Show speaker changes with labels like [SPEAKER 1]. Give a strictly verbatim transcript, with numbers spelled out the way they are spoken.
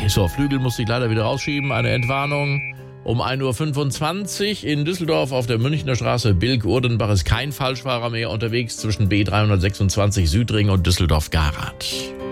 [SPEAKER 1] So, Flügel musste ich leider wieder rausschieben. Eine Entwarnung um ein Uhr fünfundzwanzig in Düsseldorf auf der Münchner Straße Bilk-Urdenbach ist kein Falschfahrer mehr unterwegs zwischen B dreihundertsechsundzwanzig Südring und Düsseldorf-Garath.